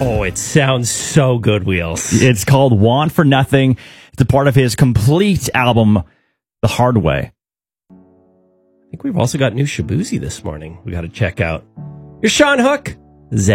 Oh, it sounds so good, Wheels. It's called Want for Nothing. It's a part of his complete album, The Hard Way. I think we've also got new Shabuzi this morning we got to check out. You're Sean Hook.